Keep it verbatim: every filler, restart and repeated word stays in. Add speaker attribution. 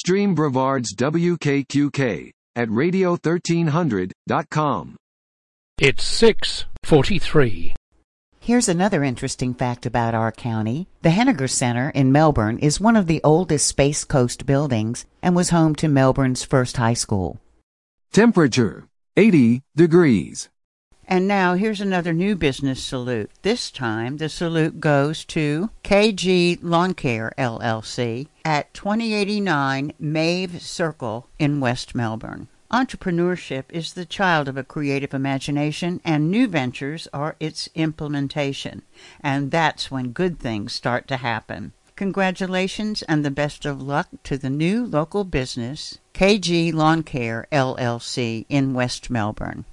Speaker 1: Stream Brevard's W K Q K at radio thirteen hundred dot com.
Speaker 2: It's six forty-three.
Speaker 3: Here's another interesting fact about our county. The Henniger Center in Melbourne is one of the oldest Space Coast buildings and was home to Melbourne's first high school.
Speaker 1: Temperature, eighty degrees.
Speaker 4: And now here's another new business salute. This time the salute goes to K G Lawn Care, L L C, at twenty eighty-nine Maeve Circle in West Melbourne. Entrepreneurship is the child of a creative imagination, and new ventures are its implementation. And that's when good things start to happen. Congratulations and the best of luck to the new local business, K G Lawn Care, L L C, in West Melbourne.